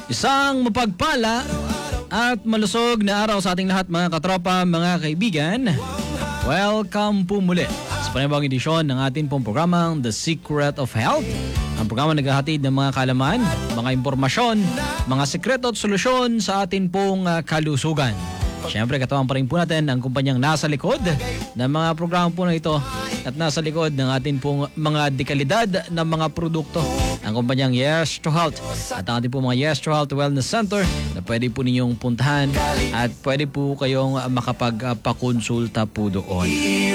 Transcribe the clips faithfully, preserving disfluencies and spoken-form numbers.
Isang mapagpala at malusog na araw sa ating lahat mga katropa, mga kaibigan. Welcome po muli sa panibagong edisyon ng ating pong programang The Secret of Health. Ang programa naghahatid ng mga kalaman, mga impormasyon, mga sekreto at solusyon sa ating pong uh, kalusugan. Siyempre, katawan pa rin po natin ang kumpanyang nasa likod ng mga programa po na ito at nasa likod ng ating pong mga dekalidad ng mga produkto. Ang kumpanyang Yes to Health at ang ating po mga Yes to Health Wellness Center na pwede po ninyong puntahan at pwede po kayong makapagpakonsulta po doon.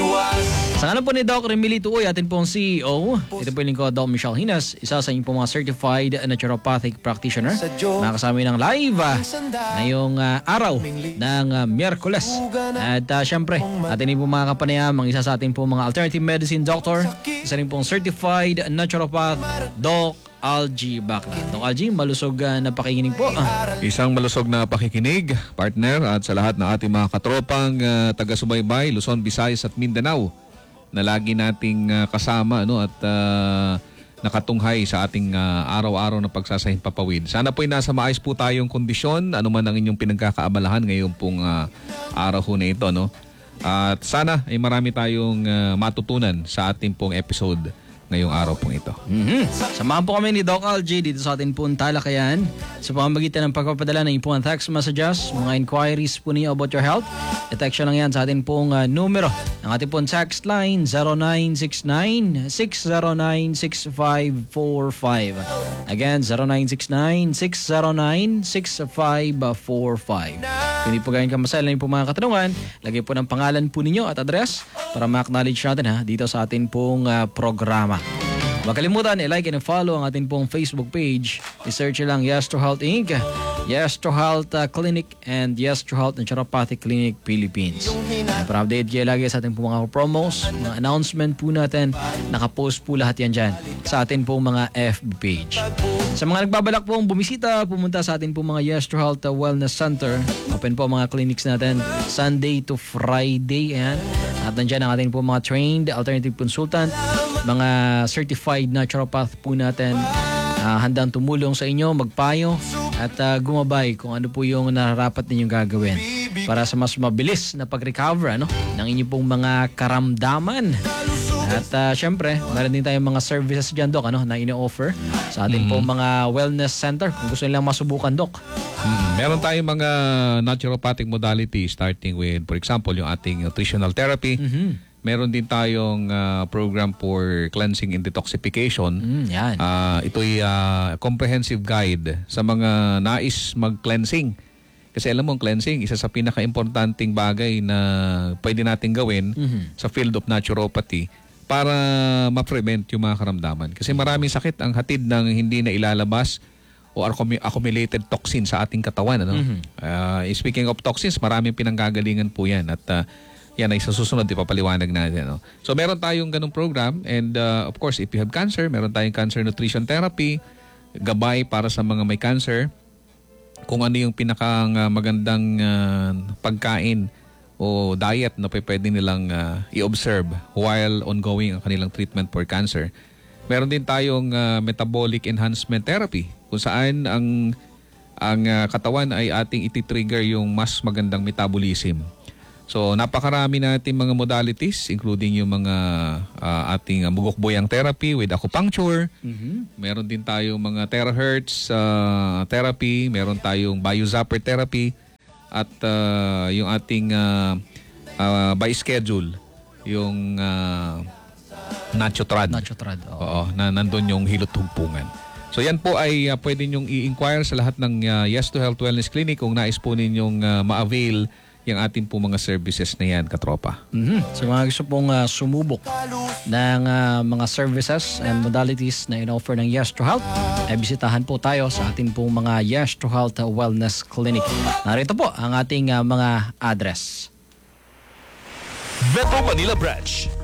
Sa ngalan po ni Doc Remily Tuoy, atin pong C E O, ito po yung lingkod Doc Michelle Hinas, isa sa inyong po mga certified naturopathic practitioner. Makakasama ng live uh, ngayong uh, araw ng uh, Miyerkules. At uh, syempre, atin din po mga kapanayam, ang isa sa atin po mga alternative medicine doctor, isa rin pong certified naturopath, Doc Algie Baclan. Doc Algie, malusog uh, na pakikinig po. Ah. Isang malusog na pakikinig, partner, at sa lahat ng ating mga katropang uh, taga-subaybay, Luzon, Visayas at Mindanao na lagi nating uh, kasama ano, at uh, nakatunghay sa ating uh, araw-araw na pagsasahimpapawid. Sana po'y nasa maayos po tayong kondisyon, ano man ang inyong pinagkakaabalahan ngayon pong uh, araw ho na ito. No? At sana ay marami tayong uh, matutunan sa ating pong episode ngayong araw pong ito. Mm-hmm. Samahan po kami ni Doc Algie dito sa ating pong talakayan sa pamamagitan ng pagpapadala ng inyong text messages, mga inquiries po niyo about your health. I-text lang yan sa ating pong uh, numero. Ang ating pong text line zero nine six nine, six zero nine, six five four five. Again, zero nine six nine, six zero nine, six five four five. Kung hindi po ganyan kamasal na yung po mga katanungan, lagay po ng pangalan po ninyo at address para ma-acknowledge natin ha, dito sa ating pong uh, programa. Huwag kalimutan, i-like and follow ang ating pong Facebook page. I-search lang Yes to Health Incorporated, Yes to Health uh, Clinic, and Yes to Health Naturopathic Clinic Philippines. Para update kayo lagi sa ating pong mga promos, mga announcement po natin, nakapost po lahat yan dyan sa ating pong mga F B page. Sa mga nagbabalak pong bumisita, pumunta sa ating pong mga Yes to Health Wellness Center. Open po mga clinics natin Sunday to Friday. Ayan. At nandiyan ang ating pong mga trained alternative consultant, mga certified naturopath po natin. Uh, handang tumulong sa inyo, magpayo at uh, gumabay kung ano po yung nararapat ninyong gagawin para sa mas mabilis na pag-recover ano, ng inyong pong mga karamdaman. At uh, syempre, meron din tayong mga services dyan, Doc, ano, na ino-offer sa ating mm-hmm. pong mga wellness center kung gusto nilang masubukan, Doc. Mm, meron tayong mga naturopathic modalities starting with, for example, yung ating nutritional therapy. Mm-hmm. Meron din tayong uh, program for cleansing and detoxification. Mm, yan. Uh, ito'y uh, comprehensive guide sa mga nais mag-cleansing. Kasi alam mo, cleansing, isa sa pinaka-importanting bagay na pwede natin gawin mm-hmm. sa field of naturopathy para ma-prevent yung mga karamdaman. Kasi maraming sakit ang hatid ng hindi na ilalabas o accumulated toxin sa ating katawan. Ano? Mm-hmm. Uh, speaking of toxins, maraming pinanggagalingan po yan. At uh, yan ay sa susunod, ipapaliwanag natin. No? So meron tayong ganung program and uh, of course, if you have cancer, meron tayong cancer nutrition therapy, gabay para sa mga may cancer, kung ano yung pinakang uh, magandang uh, pagkain o diet na pwede nilang uh, i-observe while ongoing ang kanilang treatment for cancer. Meron din tayong uh, metabolic enhancement therapy kung saan ang, ang uh, katawan ay ating iti-trigger yung mas magandang metabolism. So napakarami natin mga modalities including yung mga uh, ating uh, bugok-boyang therapy with acupuncture. Mm-hmm. Meron din tayong mga terahertz uh, therapy, meron tayong biozapper therapy at uh, yung ating uh, uh, by schedule yung uh, Nachotrad. Nachotrad. Oh. Oo, na nandun yung hilot hugpungan. So yan po ay uh, pwede nyong i-inquire sa lahat ng uh, Yes to Health Wellness Clinic kung nais po ninyong uh, ma-avail yung ating po mga services na yan, katropa. Mm-hmm. So mga gusto pong uh, sumubok ng uh, mga services and modalities na in-offer ng Yes to Health, ay bisitahan po tayo sa ating pong mga Yes to Health Wellness Clinic. Narito po ang ating uh, mga address. Metro Manila Branch,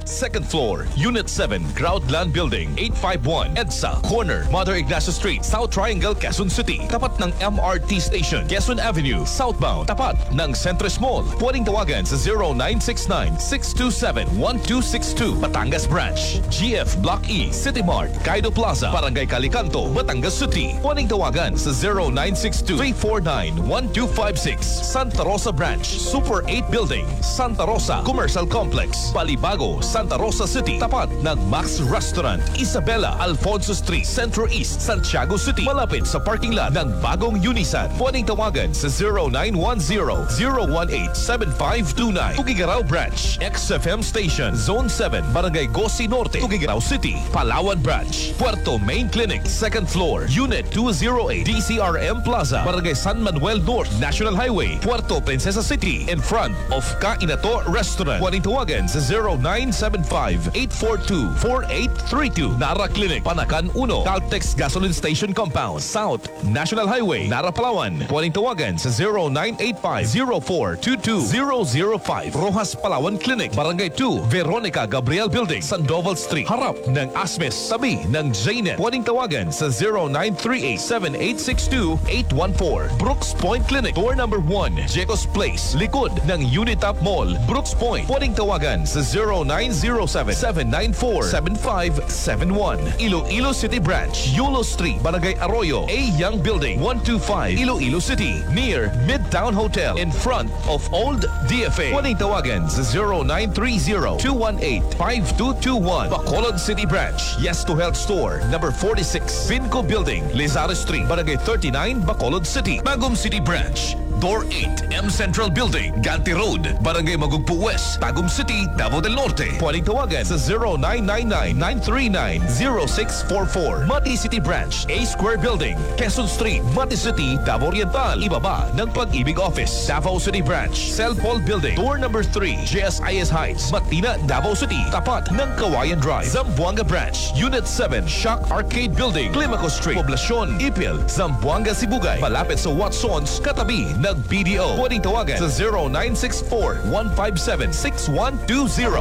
second floor, Unit seven, Groundland Building, eight fifty-one, EDSA, corner, Mother Ignacio Street, South Triangle, Quezon City. Tapat ng M R T Station, Quezon Avenue, southbound. Tapat ng Centris Mall. Pwedeng tawagan sa zero nine six nine, six two seven, one two six two. Batangas Branch, G F Block E, City Mart, Kaido Plaza, Barangay Calicanto, Batangas City. Pwedeng tawagan sa zero nine six two, three four nine, one two five six. Santa Rosa Branch, Super eight Building, Santa Rosa Commercial Complex, Balibago, Santa Rosa City. Tapat ng Max Restaurant, Isabela, Alfonso Street, Centro East, Santiago City. Malapit sa parking lot ng bagong Unisan. Pwedeng tawagan sa zero nine one zero, zero one eight, seven five two nine. Tugigaraw Branch, X F M Station, Zone seven, Barangay Gosi Norte, Tugigaraw City. Palawan Branch, Puerto Main Clinic, second floor, Unit two oh eight, D C R M Plaza, Barangay San Manuel North, National Highway, Puerto Princesa City, in front of Kainato Restaurant. Pwedeng tawagan sa zero nine seven five, eight four two, four eight three two. Nara Clinic, Panakan one, Caltex Gasoline Station Compound, South National Highway, Nara, Palawan. Pwedeng tawagan sa zero nine eight five, zero four two two, zero zero five. Rojas Palawan Clinic, Barangay two, Veronica Gabriel Building, Sandoval Street, harap ng Asmes, tabi ng J N E T. Pwedeng tawagan sa zero nine three eight, seven eight six two, eight one four. Brooks Point Clinic, door number one, Jecos Place, likod ng Unitap Mall, Brooks Point. Pwedeng tawagan sa zero nine zero seven, seven nine four, seven five seven one. Iloilo City Branch, Yulo Street, Barangay Arroyo, A Young Building, one two five, Iloilo City, near Midtown Hotel, in front of Old D F A. Pwedeng tawagan sa zero nine three zero, two one eight, five two two one. Bacolod City Branch, Yes to Health Store, number forty-six, Vinco Building, Lizares Street, Barangay thirty-nine, Bacolod City. Bagum City Branch, Door eight, M Central Building, Ganti Road, Barangay Magugpo West, Tagum City, Davao del Norte. Pwedeng tawagan sa zero nine nine nine, nine three nine, zero six four four. Mati City Branch, A Square Building, Quezon Street, Mati City, Davao Oriental. Ibaba ng Pag-ibig Office. Davao City Branch, Celpol Building, door number three, J S I S Heights, Matina, Davao City. Tapat ng Kawayan Drive. Zamboanga Branch, Unit seven, Shock Arcade Building, Climaco Street, Poblacion, Ipil, Zamboanga, Sibugay. Malapit sa Watsons, katabi ng B D O. Pwedeng tawagan sa zero nine six four, one five seven, six one two zero.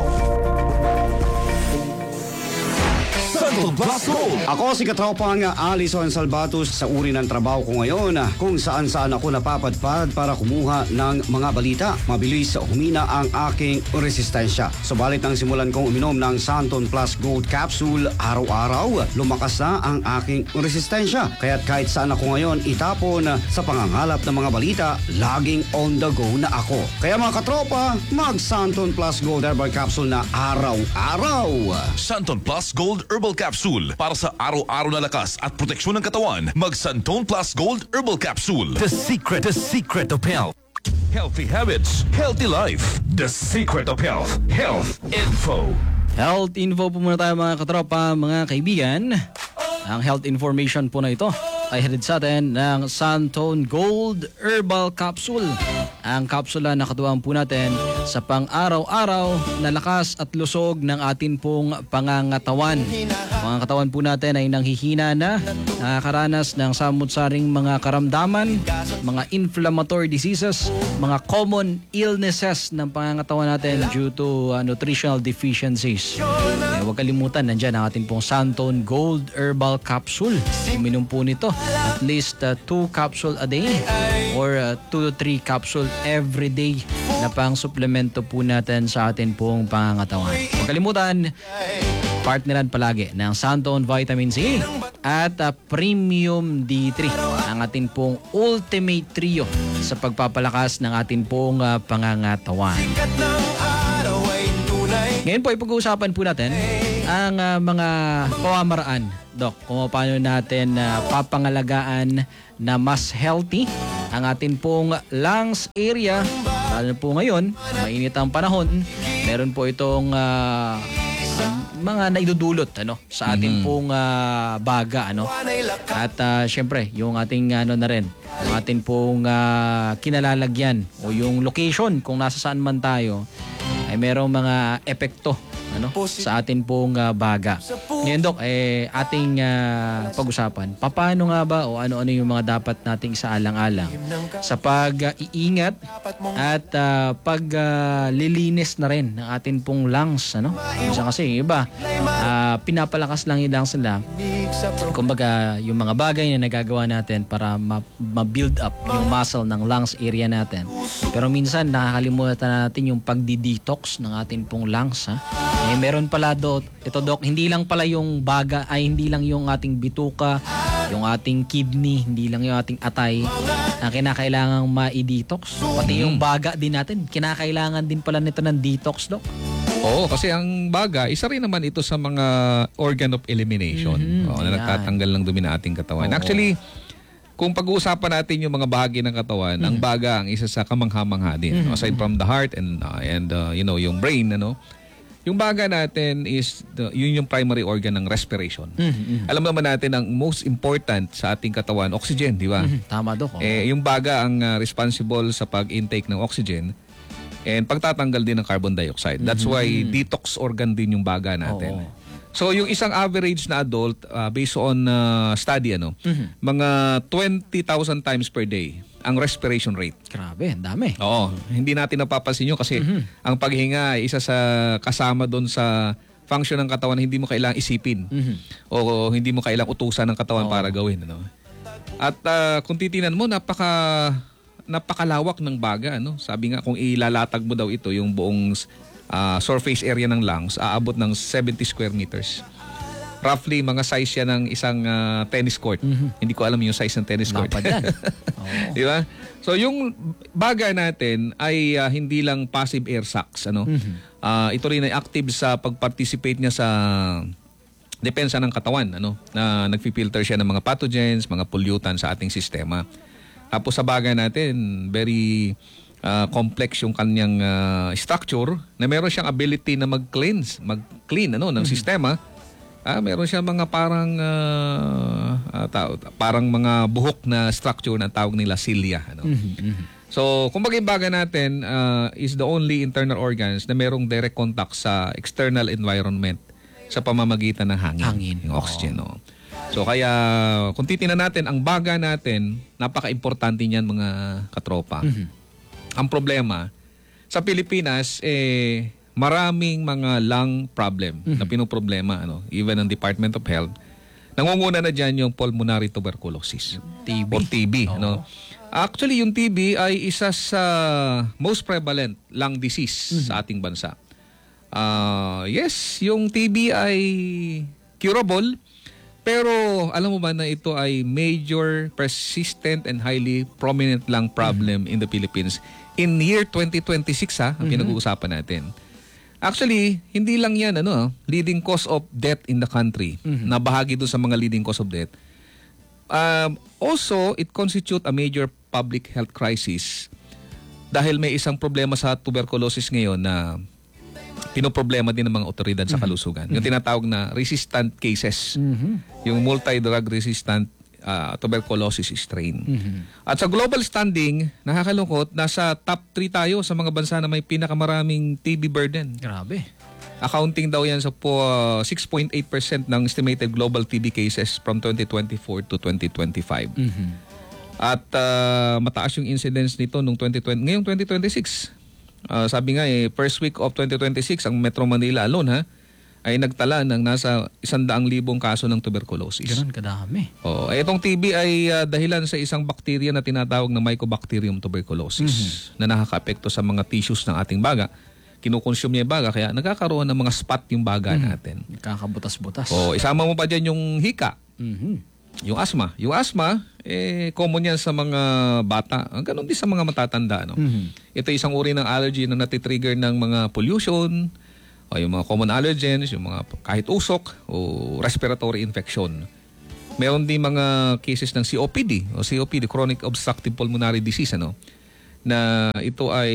Santon Plus Gold. Ako si katropang Alison Salvatos sa uri ng trabaho ko ngayon kung saan saan ako napapadpad para kumuha ng mga balita. Mabilis humina ang aking resistensya. Subalit nang simulan kong uminom ng Santon Plus Gold Capsule araw-araw, lumakas na ang aking resistensya. Kaya't kahit saan ako ngayon itapon sa pangangalap ng mga balita, laging on the go na ako. Kaya mga katropa, mag Santon Plus Gold Herbal Capsule na araw-araw. Santon Plus Gold Herbal Capsule para sa araw-araw na lakas at proteksyon ng katawan. Mag Santon Plus Gold Herbal Capsule. The secret, the secret of health. Healthy habits, healthy life. The secret of health. Health info. Health info po muna tayo mga katropa, mga kaibigan. Ang health information po na ito ay hatid sa atin ng Santon Gold Herbal Capsule. Ang kapsula na katuwang po natin sa pang-araw-araw na lakas at lusog ng atin pong pangangatawan. Mga katawan po natin ay nanghihina na, nakakaranas ng samut-saring mga karamdaman, mga inflammatory diseases, mga common illnesses ng pangangatawan natin due to uh, nutritional deficiencies. Eh, huwag kalimutan, nandyan ang atin pong Santon Gold Herbal Capsule. Uminom po nito at least uh, two capsule a day or uh, two to three capsule every day na pang suplemento po natin sa atin pong pangangatawan. Huwag kalimutan, partneran palagi ng Santon Vitamin C at uh, Premium D three, ang atin pong ultimate trio sa pagpapalakas ng atin pong uh, pangangatawan. Ngayon po, ipag-uusapan po natin ang uh, mga pamamaraan, Doc, kung paano natin uh, papangalagaan na mas healthy ang atin pong lungs area. Lalo po ngayon, mainit ang panahon, meron po itong uh, mga naidudulot ano sa ating mm-hmm. pong uh, baga ano. At uh, syempre, yung ating ano na rin, yung ating pong uh, kinalalagyan o yung location kung nasa saan man tayo, ay ay merong mga epekto ano sa atin pong uh, baga. Ngayon Dok, eh, ating uh, pag-usapan, paano nga ba o ano-ano yung mga dapat nating isaalang-alang sa pag-iingat at uh, pag-lilinis uh, na rin ng atin pong lungs. Ano? Isa kasi yung iba, uh, pinapalakas lang yung lungs nila. Kumbaga, yung mga bagay na nagagawa natin para ma- ma-build up yung muscle ng lungs area natin. Pero minsan, nakakalimutan natin yung pagdi-detox ng atin pong lungs. Ha? Eh, meron pala do, ito Dok, hindi lang pala yung baga, ay hindi lang yung ating bituka, yung ating kidney, hindi lang yung ating atay na kinakailangang ma-detox. Pati yung baga din natin, kinakailangan din pala nito ng detox, Dok. Oo, kasi ang baga, isa rin naman ito sa mga organ of elimination. Mm-hmm. Oo, na nagtatanggal ng dumi ng ating katawan. Oo. Actually, kung pag-uusapan natin yung mga bahagi ng katawan, mm-hmm. ang baga ang isa sa kamangha-mangha din. Mm-hmm. Aside from the heart and uh, and uh, you know, yung brain, ano, yung baga natin is the, yun yung primary organ ng respiration. Mm-hmm. Alam naman natin ang most important sa ating katawan, oxygen, di ba? Mm-hmm. Tama Dok. Oh. Eh, yung baga ang uh, responsible sa pag-intake ng oxygen and pagtatanggal din ng carbon dioxide. That's why detox organ din yung baga natin. Oo. So yung isang average na adult, uh, based on uh, study, ano, Mhm. mga twenty thousand times per day ang respiration rate. Grabe, ang dami. Oo, hindi natin napapansin yun kasi ang paghinga ay isa sa kasama doon sa function ng katawan na hindi mo kailangang isipin Mhm. o hindi mo kailangang utusan ng katawan Oo. para gawin. Ano? At uh, kung titinan mo, napaka napakalawak ng baga. Ano? Sabi nga kung ilalatag mo daw ito, yung buong uh, surface area ng lungs, aabot ng seventy square meters. Roughly, mga size yan ng isang uh, tennis court. Mm-hmm. Hindi ko alam yung size ng tennis court. Lapad yan. Oo. Di ba? So, yung baga natin ay uh, hindi lang passive air sacs. Ano? Mhm. Uh, ito rin ay active sa pag-participate niya sa depensa ng katawan. Ano? Na nagfi-filter siya ng mga pathogens, mga pollutants sa ating sistema. Tapos sa baga natin, very uh, complex yung kanyang uh, structure na meron siyang ability na mag-cleanse, mag-clean ano, ng mm-hmm. sistema. Ah, meron siya mga parang uh, uh, tao, parang mga buhok na structure na tawag nila cilia. Ano? Mhm. So, kumbaga yung baga natin uh, is the only internal organs na merong direct contact sa external environment sa pamamagitan ng hangin, Hangin. yung oxygen. No? So, kaya kung titingnan natin, ang baga natin, napaka-importante niyan mga katropa. Mhm. Ang problema, sa Pilipinas, eh, maraming mga lung problem Mhm. na pinoproblema, ano, even ang Department of Health. Nangunguna na dyan yung pulmonary tuberculosis. T B. O T B. No? Actually, yung T B ay isa sa most prevalent lung disease sa ating bansa. Uh, yes, yung T B ay curable, pero alam mo ba na ito ay major, persistent, and highly prominent lung problem in the Philippines in year twenty twenty-six, ha, ang pinag-uusapan natin. Actually, hindi lang yan ano, leading cause of death in the country. Mhm. Na bahagi doon sa mga leading cause of death. Um, also, it constitute a major public health crisis dahil may isang problema sa tuberculosis ngayon na pinoproblema din ng mga otoridad sa kalusugan. Yung tinatawag na resistant cases. Mhm. Yung multi-drug resistant uh, tuberculosis strain. Mhm. At sa global standing, nakakalungkot, nasa top three tayo sa mga bansa na may pinakamaraming T B burden. Grabe. Accounting daw yan sa po uh, six point eight percent ng estimated global T B cases from twenty twenty-four to twenty twenty-five. Mhm. At uh, mataas yung incidence nito nung twenty twenty. Ngayong twenty twenty-six, uh, sabi nga eh, first week of twenty twenty-six, ang Metro Manila alone ha, ay nagtala ng nasa isandaang libong kaso ng tuberculosis. Ganun kadami. Oh, eh, itong T B ay uh, dahilan sa isang bakterya na tinatawag na Mycobacterium tuberculosis na nakakaapekto sa mga tissues ng ating baga. Kinukonsume niya yung baga kaya nagkakaroon ng mga spot yung baga natin. Kakabutas-butas. Oh, isama mo pa dyan yung hika, Mhm. yung asthma. Yung asthma, eh, common yan sa mga bata. Ganon din sa mga matatanda. No? Mhm. Ito isang uri ng allergy na natitrigger ng mga pollution, o yung mga common allergens, yung mga kahit usok o respiratory infection. Meron din mga cases ng C O P D o C O P D, chronic obstructive pulmonary disease, ano, na ito ay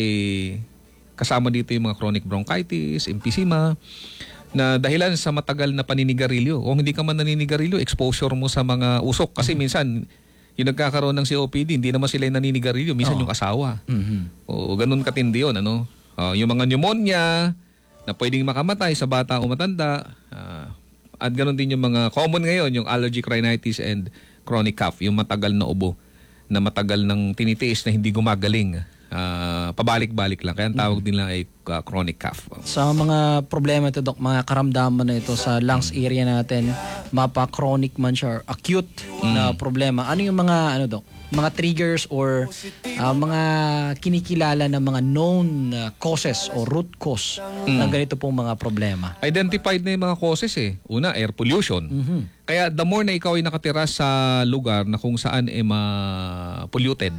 kasama dito yung mga chronic bronchitis, emphysema, na dahilan sa matagal na paninigarilyo. Kung hindi ka man naninigarilyo, exposure mo sa mga usok. Kasi minsan, yung nagkakaroon ng C O P D, hindi naman sila yung naninigarilyo. Minsan Oo. yung asawa. Mhm. O ganun katindi yun, ano? Oh, yung mga pneumonia na pwedeng makamatay sa bata o matanda. ah, at ganoon din yung mga common ngayon, yung allergic rhinitis and chronic cough, yung matagal na ubo na matagal ng tinitiis na hindi gumagaling. Ah, pabalik-balik lang. Kaya ang tawag din lang ay ah, chronic cough. Sa mga problema ito, Doc, mga karamdaman na ito sa lungs area natin, mapa-chronic man siya or acute na problema. Ano yung mga, ano, Doc, mga triggers or ah, mga kinikilala na mga known ah, causes or root cause ng ganito pong mga problema? Identified na yung mga causes eh. Una, air pollution. Kaya the more na ikaw ay nakatira sa lugar na kung saan eh ma-polluted,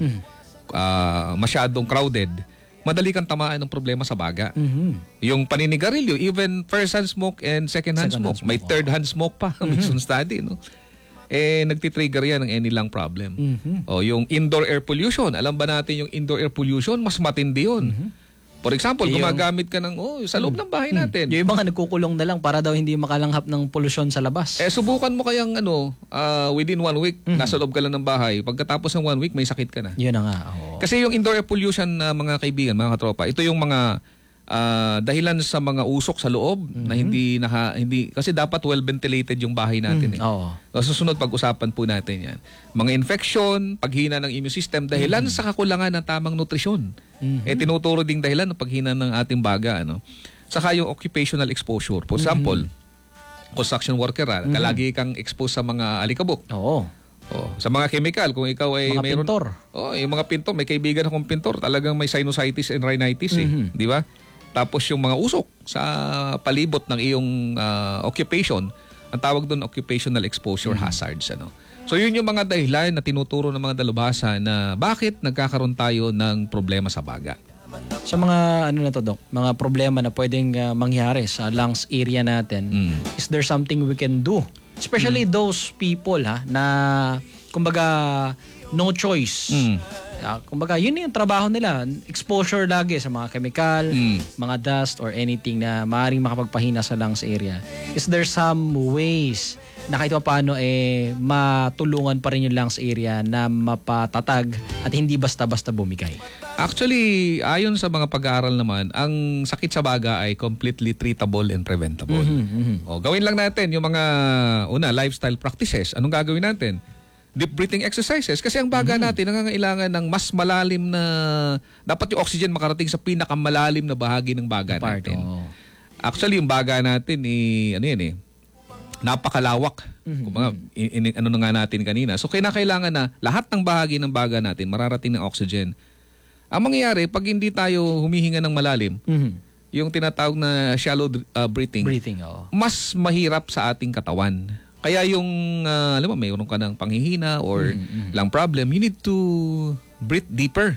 ah, masyadong crowded, madali kang tamaan ng problema sa baga. Yung paninigarilyo, even first-hand smoke and second-hand Second-hand smoke, may smoke, third-hand smoke pa, may study, no? Eh, nagtitrigger yan ng any lang problem. O, yung indoor air pollution, alam ba natin yung indoor air pollution, mas matindi yun. For example, Yung- gumagamit ka ng, oh, sa loob ng bahay natin. Yung iba nga nagkukulong na lang para daw hindi makalanghap ng polusyon sa labas. Eh, subukan mo kayang ano, ah, within one week, nasa loob ka lang ng bahay. Pagkatapos ng one week, may sakit ka na. Yun na nga. oo. Kasi yung indoor air pollution na mga kaibigan, mga katropa, ito yung mga ah, dahilan sa mga usok sa loob na hindi naka hindi kasi dapat well ventilated yung bahay natin eh. Oo. So, susunod pag-usapan po natin 'yan. Mga infection, paghina ng immune system dahilan sa kakulangan ng tamang nutrisyon. Eh tinuturo ding dahilan ng paghina ng ating baga ano. Saka yung occupational exposure. For example, construction worker, ah, kalagi kang exposed sa mga alikabok. Oo. Oh, sa mga chemical, kung ikaw ay Mga mayroon... pintor. Oh, yung mga pintor, may kaibigan akong pintor, talagang may sinusitis and rhinitis eh, di ba? Tapos yung mga usok sa palibot ng iyong ah, occupation, ang tawag doon occupational exposure hazards ano. So yun yung mga dahilan na tinuturo ng mga dalubhasa na bakit nagkakaroon tayo ng problema sa baga. Sa mga ano na to, Doc, mga problema na pwedeng ah, mangyari sa lungs area natin, Mm. is there something we can do? Especially those people ha na kumbaga no choice. Mm. Ah, kumbaga yun yung trabaho nila, exposure lagi sa mga chemical, Mm. mga dust or anything na maaaring makapagpahina sa lungs area. Is there some ways na kahit paano eh matulungan pa rin yung lungs area na mapatatag at hindi basta-basta bumigay? Actually, ayon sa mga pag-aaral naman, ang sakit sa baga ay completely treatable and preventable. O, gawin lang natin yung mga una lifestyle practices. Anong gagawin natin? Deep breathing exercises kasi ang baga natin nangangailangan ng mas malalim na dapat yung oxygen makarating sa pinakamalalim na bahagi ng baga Part, natin. oo. Actually, yung baga natin eh ano yan eh napakalawak. Kumbaga, in, in- ano na nga natin kanina. So kailangan na lahat ng bahagi ng baga natin mararating ng oxygen. Ang mangyayari pag hindi tayo humihinga ng malalim, Mhm. yung tinatawag na shallow uh, breathing, Breathing, oo. mas mahirap sa ating katawan. Kaya yung, uh, alam mo, mayroon ka ng panghihina or lang problem, you need to breathe deeper.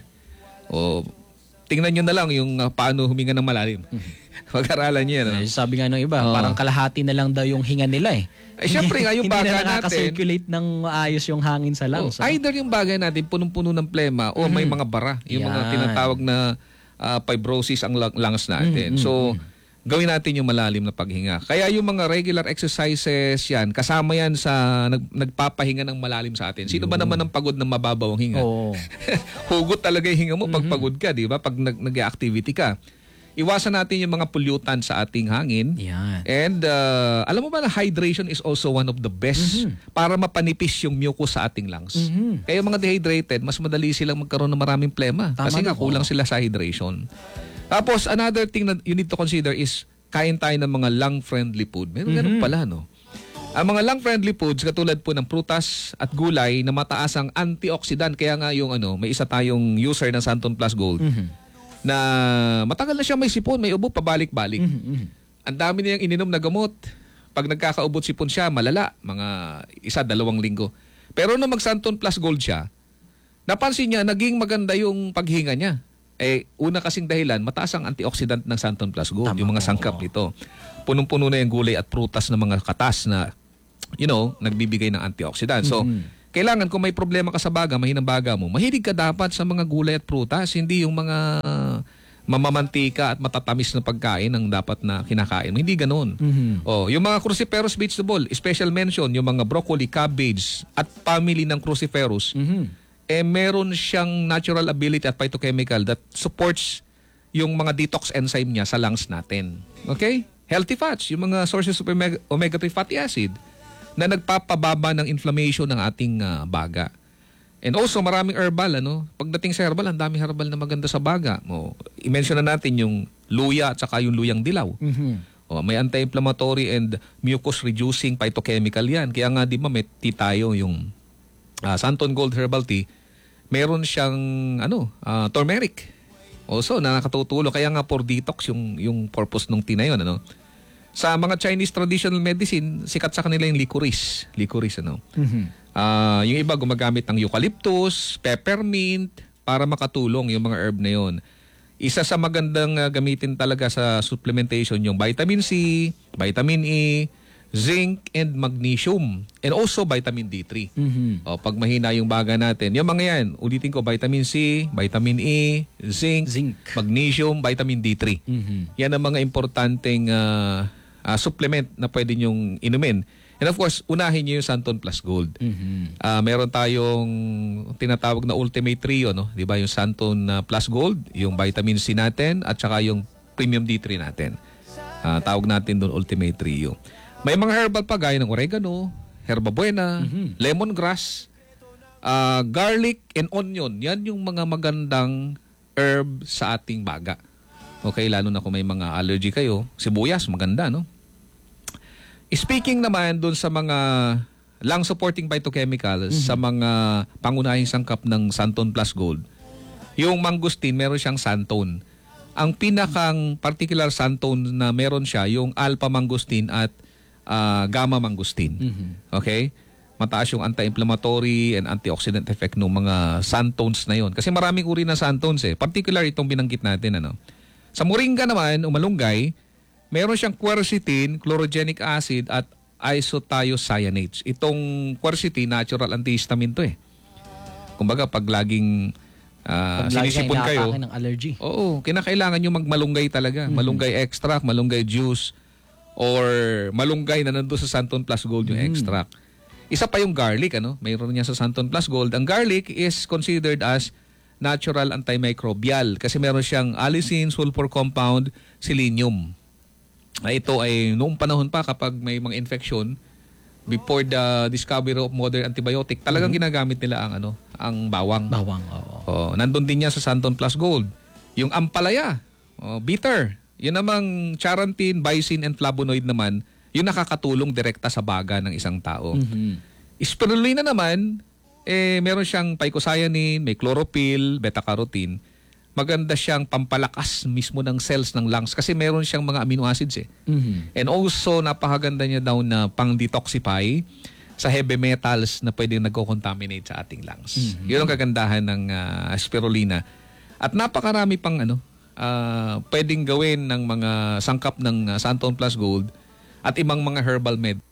O tingnan nyo na lang yung uh, paano huminga ng malalim. Mag-aralan nyo yan. Eh, sabi nga ng iba, Oo. parang kalahati na lang daw yung hinga nila eh. Eh, syempre nga, yung Hindi baga na natin- nakaka-circulate ng maayos yung hangin sa Oh, lungs. ah. either yung bagay natin punong-puno ng plema o may mga bara. Yung mga Yan. tinatawag na uh, fibrosis ang lung- lungs natin. So, gawin natin yung malalim na paghinga. Kaya yung mga regular exercises yan, kasama yan sa nag, nagpapahinga ng malalim sa atin. Sino ba naman ang pagod ng mababaw ang hinga? Oo. Hugot talaga yung hinga mo pag pagod ka, di ba? Pag nag, nag-activity ka. Iwasan natin yung mga pollutant sa ating hangin. Yan. And uh, alam mo ba na hydration is also one of the best para mapanipis yung mucus sa ating lungs. Kaya yung mga dehydrated, mas madali silang magkaroon ng maraming plema. Tama kasi nga na po. kulang sila sa hydration. Tapos another thing na you need to consider is kain tayo ng mga lung-friendly food. Meron ganun pala, no? Ang mga lung-friendly foods, katulad po ng prutas at gulay na mataas ang antioxidant. Kaya nga yung ano, may isa tayong user ng Santon Plus Gold na matagal na siya may sipon, may ubo, pabalik-balik. Ang dami niyang ininom na gamot. Pag nagkakaubot sipon siya, malala. Mga isa, dalawang linggo. Pero nung mag-Santon Plus Gold siya, napansin niya, naging maganda yung paghinga niya. Eh, una kasing dahilan, mataas ang antioxidant ng Santon Plus Gold, Tama yung mga po. sangkap nito. Punong-puno na yung gulay at prutas ng mga katas na, you know, nagbibigay ng antioxidant. So, kailangan kung may problema ka sa baga, mahinang baga mo, mahilig ka dapat sa mga gulay at prutas, hindi yung mga uh, mamamantika at matatamis na pagkain ang dapat na kinakain mo. Hindi ganoon. Oh, yung mga cruciferous vegetable, special mention, yung mga broccoli, cabbage at family ng cruciferous, eh meron siyang natural ability at phytochemical that supports yung mga detox enzyme niya sa lungs natin. Okay? Healthy fats, yung mga sources of omega three fatty acid na nagpapababa ng inflammation ng ating uh, baga. And also, maraming herbal. Ano? Pagdating sa herbal, ang daming herbal na maganda sa baga. O, i-mention na natin yung luya at saka yung luyang dilaw. Mhm. O, may anti-inflammatory and mucus-reducing phytochemical yan. Kaya nga, di ba, may tea tayo, yung uh, Santon Gold Herbal Tea. Meron siyang ano, uh, turmeric. Also, nakakatutulong. Kaya nga for detox yung, yung purpose ng tea na yun. Ano? Sa mga Chinese traditional medicine, sikat sa kanila yung licorice. Licorice, ano? Mhm. Ah, yung iba gumagamit ng eucalyptus, peppermint para makatulong yung mga herb na yon. Isa sa magandang uh, gamitin talaga sa supplementation yung vitamin C, vitamin E, zinc and magnesium and also vitamin D three. Mhm. O, pag mahina yung baga natin, yung mga yan, ulitin ko, vitamin C, vitamin E, zinc, Zinc. magnesium, vitamin D three. Mhm. Yan ang mga importanteng uh, uh, supplement na pwede nyong inumin. And of course, unahin nyo yung Santon Plus Gold. Mhm. Ah, meron tayong tinatawag na Ultimate Trio, no? 'Di ba? Yung Santon uh, Plus Gold, yung vitamin C natin at saka yung Premium D three natin. Ah, tawag natin doon Ultimate Trio. May mga herbal pa gaya ng oregano, herbabuena, lemongrass, ah, garlic and onion. Yan yung mga magandang herb sa ating baga. Okay, lalo na kung may mga allergy kayo. Sibuyas, maganda, no? Speaking naman doon sa mga lung supporting phytochemicals, sa mga pangunahing sangkap ng Santon Plus Gold, yung mangustin, meron siyang santon. Ang pinakang particular santon na meron siya, yung alpha mangustin at ah, gamma mangustin. Okay? Mataas yung anti-inflammatory and antioxidant effect ng mga santones na yon. Kasi maraming uri ng santones eh. Particular itong binanggit natin. Ano? Sa moringa naman, umalunggay, meron siyang quercetin, chlorogenic acid at isothiocyanates. Itong quercetin, natural antihistamine to eh. Kumbaga, pag laging uh, Pag lagi sinisipon kayo kayo, inaatake ng allergy. oo, kinakailangan nyo magmalunggay talaga. Malunggay extract, malunggay juice, or malunggay na nandun sa Santon Plus Gold yung extract. Isa pa yung garlic, ano? Mayroon niya sa Santon Plus Gold. Ang garlic is considered as natural antimicrobial kasi meron siyang allicin, sulfur compound, selenium. Na ito ay noong panahon pa kapag may mga infection before the discovery of modern antibiotic, talagang ginagamit nila ang ano, ang bawang. Bawang, oo. Oh, nandun din niya sa Santon Plus Gold. Yung ampalaya, oh, bitter. Yun namang charantin, bison and flavonoid naman, yung nakakatulong direkta sa baga ng isang tao. Mhm. Spirulina naman, eh meron siyang picocyanaline, may chlorophyll, beta-carotene. Maganda siyang pampalakas mismo ng cells ng lungs kasi meron siyang mga amino acids eh. Mhm. And also, napakaganda niya daw na pang-detoxify sa heavy metals na pwedeng nagko-contaminate sa ating lungs. Yun ang kagandahan ng uh, spirulina. At napakarami pang ano, uh, pwedeng gawin ng mga sangkap ng uh, Santon Plus Gold at ibang mga herbal med